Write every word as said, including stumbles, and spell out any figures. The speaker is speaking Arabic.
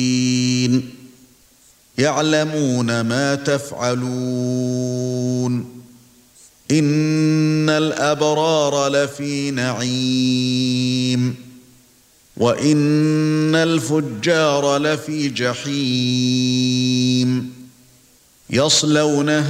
يعلمون ما تفعلون إن الأبرار لفي نعيم وإن الفجار لفي جحيم يصلونها